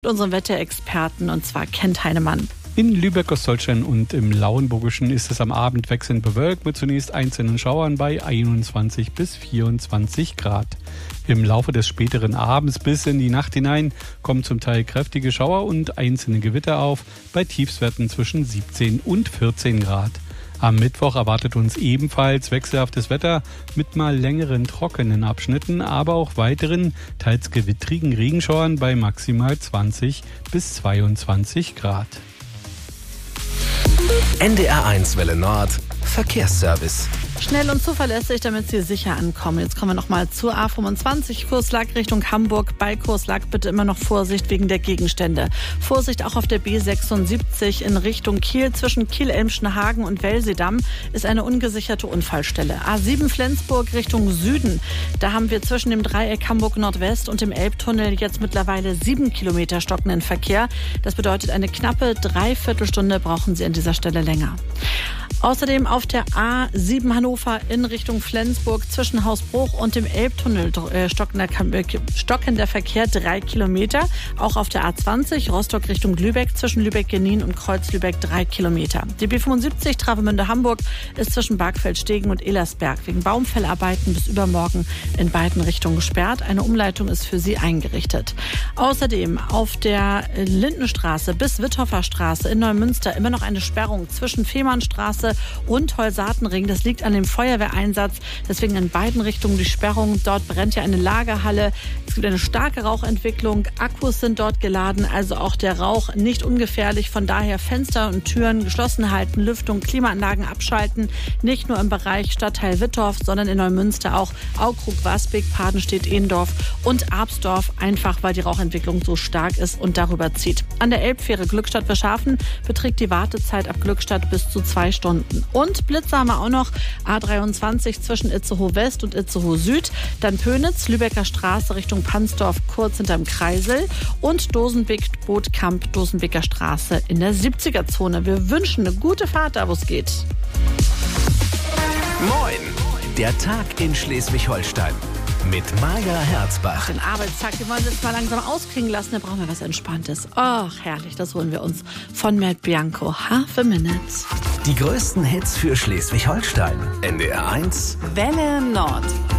Unseren Wetterexperten, und zwar Kent Heinemann. In Lübeck, Ostholstein und im Lauenburgischen ist es am Abend wechselnd bewölkt mit zunächst einzelnen Schauern bei 21 bis 24 Grad. Im Laufe des späteren Abends bis in die Nacht hinein kommen zum Teil kräftige Schauer und einzelne Gewitter auf bei Tiefstwerten zwischen 17 und 14 Grad. Am Mittwoch erwartet uns ebenfalls wechselhaftes Wetter mit mal längeren trockenen Abschnitten, aber auch weiteren, teils gewittrigen Regenschauern bei maximal 20 bis 22 Grad. NDR1 Welle Nord Verkehrsservice. Schnell und zuverlässig, damit Sie sicher ankommen. Jetzt kommen wir nochmal zur A25, Kurslack Richtung Hamburg. Bei Kurslack bitte immer noch Vorsicht wegen der Gegenstände. Vorsicht auch auf der B76 in Richtung Kiel. Zwischen Kiel-Elmschenhagen und Welsedamm ist eine ungesicherte Unfallstelle. A7 Flensburg Richtung Süden. Da haben wir zwischen dem Dreieck Hamburg Nordwest und dem Elbtunnel jetzt mittlerweile 7 Kilometer stockenden Verkehr. Das bedeutet, eine knappe Dreiviertelstunde brauchen Sie an dieser Stelle länger. Außerdem auf der A7 Hannover in Richtung Flensburg zwischen Hausbruch und dem Elbtunnel stockender Verkehr 3 Kilometer. Auch auf der A20 Rostock Richtung Lübeck zwischen Lübeck-Genin und Kreuz-Lübeck 3 Kilometer. Die B75 Travemünde Hamburg ist zwischen Bargfeldstegen und Elersberg wegen Baumfellarbeiten bis übermorgen in beiden Richtungen gesperrt. Eine Umleitung ist für Sie eingerichtet. Außerdem auf der Lindenstraße bis Witthoffer Straße in Neumünster immer noch eine Sperrung zwischen Fehmarnstraße und Holsatenring. Das liegt an dem Feuerwehreinsatz. Deswegen in beiden Richtungen die Sperrung. Dort brennt ja eine Lagerhalle. Es gibt eine starke Rauchentwicklung. Akkus sind dort geladen, also auch der Rauch nicht ungefährlich. Von daher Fenster und Türen geschlossen halten, Lüftung, Klimaanlagen abschalten. Nicht nur im Bereich Stadtteil Wittorf, sondern in Neumünster auch Aukrug, Wasbek, Padenstedt-Ehendorf und Absdorf. Einfach, weil die Rauchentwicklung so stark ist und darüber zieht. An der Elbfähre Glückstadt-Wilschafen beträgt die Wartezeit ab Glückstadt bis zu 2 Stunden. Und Blitzer haben wir auch noch. A23 zwischen Itzehoe West und Itzehoe Süd. Dann Pönitz, Lübecker Straße Richtung Pansdorf kurz hinterm Kreisel. Und Dosenbeek-Bootkamp, Dosenbeker Straße in der 70er-Zone. Wir wünschen eine gute Fahrt da, wo es geht. Moin, der Tag in Schleswig-Holstein. Mit Maja Herzbach. Den Arbeitstag, den wollen wir jetzt mal langsam ausklingen lassen. Da brauchen wir was Entspanntes. Ach, herrlich, das holen wir uns von Matt Bianco. Half a Minute. Die größten Hits für Schleswig-Holstein. NDR1 Welle Nord.